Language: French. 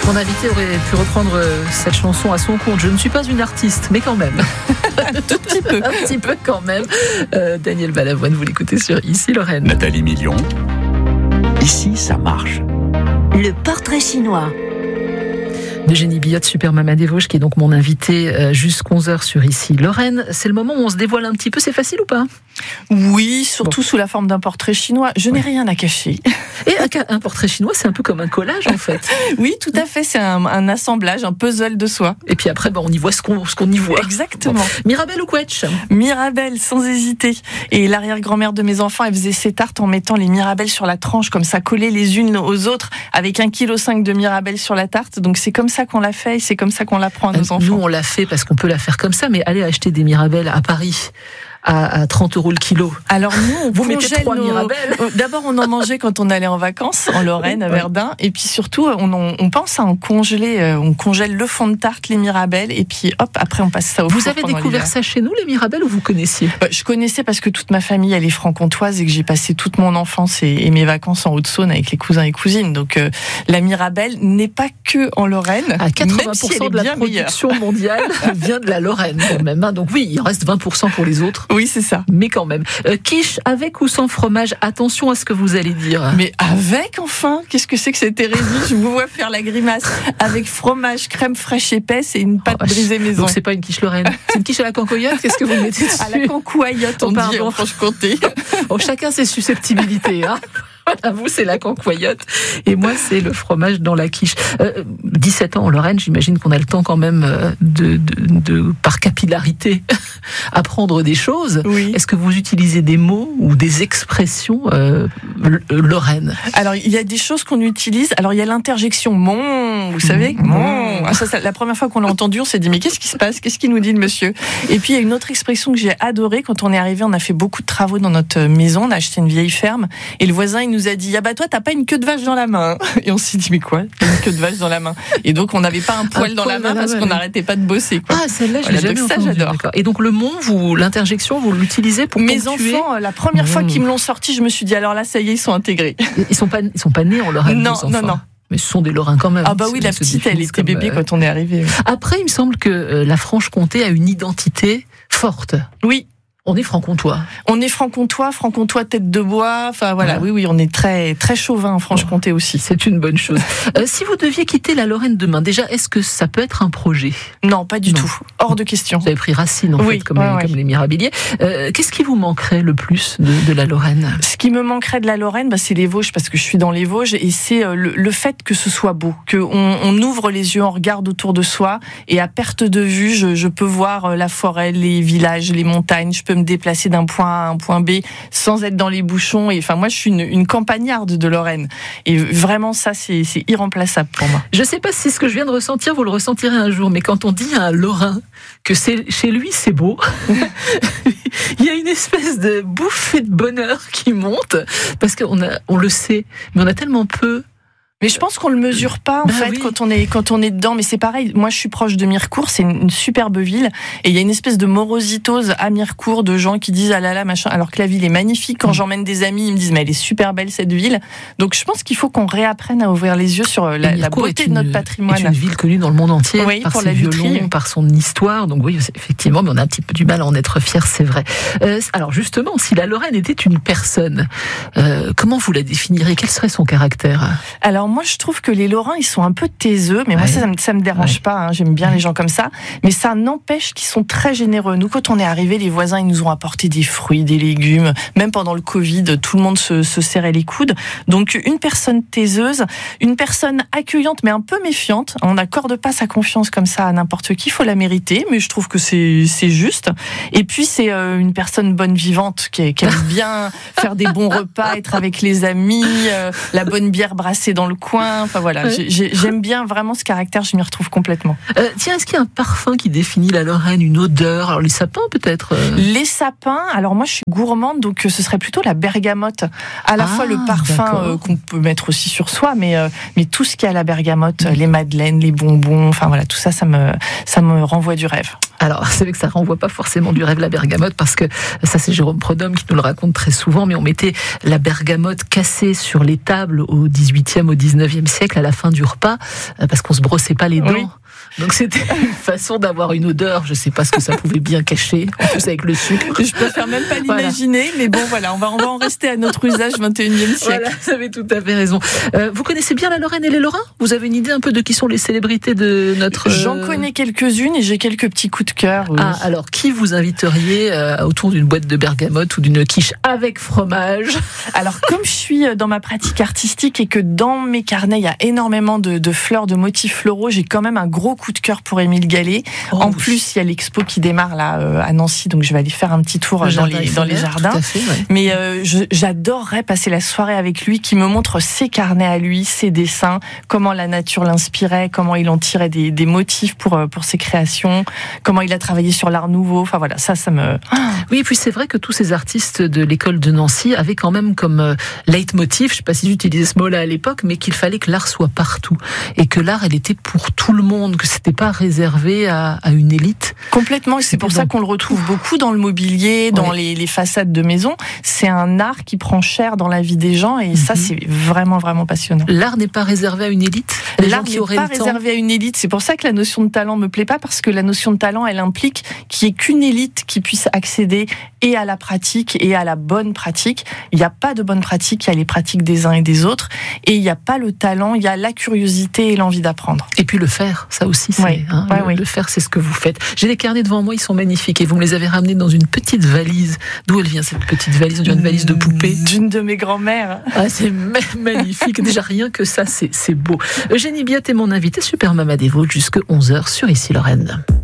Mon invité aurait pu reprendre cette chanson à son compte. Je ne suis pas une artiste, mais quand même. Un tout petit peu. Un petit peu quand même. Daniel Balavoine, vous l'écoutez sur Ici Lorraine. Nathalie Million. Ici, ça marche. Le portrait chinois. Eugénie Billotte, Super Mama des Vosges, qui est donc mon invitée jusqu'à 11h sur Ici Lorraine. C'est le moment où on se dévoile un petit peu, c'est facile ou pas? Oui, surtout sous la forme d'un portrait chinois. Je n'ai rien à cacher. Et un portrait chinois, c'est un peu comme un collage en fait. Oui, tout à fait, c'est un assemblage, un puzzle de soi. Et puis après, on y voit ce qu'on y voit. Exactement. Bon. Mirabelle ou Quetch? Mirabelle, sans hésiter. Et l'arrière-grand-mère de mes enfants, elle faisait ses tartes en mettant les mirabelles sur la tranche, comme ça, collées les unes aux autres, avec 1,5 kg de mirabelles sur la tarte. Donc c'est comme ça qu'on l'a fait et c'est comme ça qu'on l'apprend à nos enfants. Nous, on l'a fait parce qu'on peut la faire comme ça, mais allez acheter des mirabelles à Paris à 30 € le kilo. Alors nous, vous mettez 3 mirabelles. D'abord, on en mangeait quand on allait en vacances en Lorraine, à Verdun, et puis surtout, on pense à en congeler. On congèle le fond de tarte, les mirabelles, et puis hop, après on passe ça au four. Vous avez découvert ça chez nous, les mirabelles, ou vous connaissiez? Je connaissais parce que toute ma famille elle est franc-comtoise et que j'ai passé toute mon enfance et mes vacances en Haute-Saône avec les cousins et cousines. Donc la mirabelle n'est pas que en Lorraine. À 80% même si de la production mondiale vient de la Lorraine quand même. Donc oui, il reste 20% pour les autres. Oui, c'est ça. Mais quand même. Quiche avec ou sans fromage? Attention à ce que vous allez dire. Mais avec, enfin? Qu'est-ce que c'est que cette hérésie? Je vous vois faire la grimace. Avec fromage, crème fraîche épaisse et une pâte brisée maison. Donc c'est pas une quiche Lorraine. C'est une quiche à la cancoyotte? Qu'est-ce que vous mettez dessus? À la cancouaillotte, on dit en Franche-Comté. Chacun ses susceptibilités, hein. Voilà, vous, c'est la cancoyotte. Et moi, c'est le fromage dans la quiche. 17 ans en Lorraine, j'imagine qu'on a le temps quand même de par capillarité, apprendre des choses. Oui. Est-ce que vous utilisez des mots ou des expressions lorraines? Alors, il y a des choses qu'on utilise. Alors, il y a l'interjection mon, vous savez, mon. Ah, ça, la première fois qu'on l'a entendu, on s'est dit, mais qu'est-ce qui se passe? Qu'est-ce qu'il nous dit, le monsieur? Et puis, il y a une autre expression que j'ai adorée. Quand on est arrivé, on a fait beaucoup de travaux dans notre maison. On a acheté une vieille ferme. Et le voisin, il nous a dit, ah bah toi, t'as pas une queue de vache dans la main. Et on s'est dit, mais quoi? T'as une queue de vache dans la main. Et donc, on n'avait pas un poil dans la main parce qu'on n'arrêtait pas de bosser, quoi. Ah, celle-là, je l'ai jamais donc ça, entendue. j'adore. D'accord. Et donc, le mon, l'interjection, vous l'utilisez pour Mes ponctuer? enfants, la première fois qu'ils me l'ont sorti, je me suis dit, alors là, ça y est, ils sont intégrés. Ils sont pas nés en Lorraine, Non, vos enfants. non. Mais ce sont des Lorrains quand même. Ah bah oui, la petite, elle était bébé quand on est arrivé. Après, il me semble que la Franche-Comté a une identité forte. Oui. On est franc-comtois. On est franc-comtois, tête de bois. Enfin voilà, oui, on est très très chauvin en Franche-Comté aussi. C'est une bonne chose. Si vous deviez quitter la Lorraine demain, déjà, est-ce que ça peut être un projet? Non, pas du tout. Hors de question. Vous avez pris racine en fait, comme les Mirabiliers. Qu'est-ce qui vous manquerait le plus de la Lorraine? Ce qui me manquerait de la Lorraine, c'est les Vosges, parce que je suis dans les Vosges, et c'est le fait que ce soit beau, qu'on ouvre les yeux, on regarde autour de soi, et à perte de vue, je peux voir la forêt, les villages, les montagnes, je peux me déplacer d'un point A à un point B sans être dans les bouchons. Et enfin, moi, je suis une campagnarde de Lorraine. Et vraiment, ça, c'est irremplaçable pour moi. Je sais pas si ce que je viens de ressentir, vous le ressentirez un jour, mais quand on dit à un Lorrain que chez lui, c'est beau, il y a une espèce de bouffée de bonheur qui monte, parce qu'on le sait, mais on a tellement peu. Mais je pense qu'on le mesure pas en fait quand on est dedans. Mais c'est pareil. Moi, je suis proche de Mirecourt, c'est une superbe ville, et il y a une espèce de morositose à Mirecourt de gens qui disent ah là là machin, alors que la ville est magnifique. Quand j'emmène des amis, ils me disent mais elle est super belle cette ville. Donc je pense qu'il faut qu'on réapprenne à ouvrir les yeux sur la beauté de notre patrimoine. C'est une ville connue dans le monde entier par pour ses violons, lutherie, par son histoire. Donc oui, effectivement, mais on a un petit peu du mal à en être fier, c'est vrai. Alors justement, si la Lorraine était une personne, comment vous la définirez? Quel serait son caractère? Alors moi, je trouve que les Lorrains, ils sont un peu taiseux, mais moi, ça me dérange pas, hein. J'aime bien les gens comme ça, mais ça n'empêche qu'ils sont très généreux. Nous, quand on est arrivés, les voisins, ils nous ont apporté des fruits, des légumes, même pendant le Covid, tout le monde se serrait les coudes. Donc, une personne taiseuse, une personne accueillante, mais un peu méfiante. On n'accorde pas sa confiance comme ça à n'importe qui, il faut la mériter, mais je trouve que c'est juste. Et puis, c'est une personne bonne vivante, qui aime bien faire des bons repas, être avec les amis, la bonne bière brassée dans le coin. Enfin voilà, j'aime bien vraiment ce caractère, je m'y retrouve complètement. Tiens, est-ce qu'il y a un parfum qui définit la Lorraine, une odeur? Alors les sapins peut-être Les sapins, alors moi je suis gourmande, donc ce serait plutôt la bergamote. À la fois le parfum qu'on peut mettre aussi sur soi, mais tout ce qu'il y a à la bergamote, les madeleines, les bonbons, enfin voilà, tout ça, ça me renvoie du rêve. Alors, c'est vrai que ça renvoie pas forcément du rêve la bergamote, parce que ça, c'est Jérôme Prodhomme qui nous le raconte très souvent, mais on mettait la bergamote cassée sur les tables au 18e, au 19e siècle, à la fin du repas, parce qu'on se brossait pas les dents. Oui. Donc c'était une façon d'avoir une odeur, je sais pas ce que ça pouvait bien cacher, en plus avec le sucre. Je préfère même pas l'imaginer, mais bon voilà, on va en rester à notre usage 21e siècle. Voilà, vous avez tout à fait raison. Vous connaissez bien la Lorraine et les Lorrains ? Vous avez une idée un peu de qui sont les célébrités de notre... J'en connais quelques-unes et j'ai quelques petits coups de cœur. Oui. Ah, alors qui vous inviteriez autour d'une boîte de bergamote ou d'une quiche avec fromage ? Alors comme je suis dans ma pratique artistique et que dans mes carnets il y a énormément de fleurs, de motifs floraux, j'ai quand même un gros coup de cœur pour Émile Gallet. En plus, il y a l'expo qui démarre là à Nancy, donc je vais aller faire un petit tour dans les jardins. Tout à fait, ouais. Mais j'adorerais passer la soirée avec lui, qui me montre ses carnets à lui, ses dessins, comment la nature l'inspirait, comment il en tirait des motifs pour ses créations, comment il a travaillé sur l'art nouveau. Enfin voilà, ça me... Oui, et puis c'est vrai que tous ces artistes de l'école de Nancy avaient quand même comme leitmotiv, je ne sais pas si j'utilisais ce mot-là à l'époque, mais qu'il fallait que l'art soit partout et que l'art, elle était pour tout le monde, que c'était pas réservé à une élite. Complètement, et c'est pour ça qu'on le retrouve beaucoup dans le mobilier, dans les façades de maisons. C'est un art qui prend cher dans la vie des gens, et ça, c'est vraiment, vraiment passionnant. L'art n'est pas réservé à une élite ? L'art n'est pas réservé à une élite. C'est pour ça que la notion de talent me plaît pas, parce que la notion de talent, elle implique qu'il n'y ait qu'une élite qui puisse accéder et à la pratique et à la bonne pratique. Il n'y a pas de bonne pratique, il y a les pratiques des uns et des autres, et il n'y a pas le talent, il y a la curiosité et l'envie d'apprendre. Et puis le faire, ça aussi, c'est le faire, c'est ce que vous faites. J'ai des carnets devant moi, ils sont magnifiques, et vous me les avez ramenés dans une petite valise. D'où elle vient cette petite valise ? On dirait une valise de poupée. D'une de mes grand-mères. Ah, c'est magnifique. Déjà rien que ça, c'est beau. Eugénie Biot est mon invitée, Super Mama des Vosges, jusque 11h sur Ici Lorraine.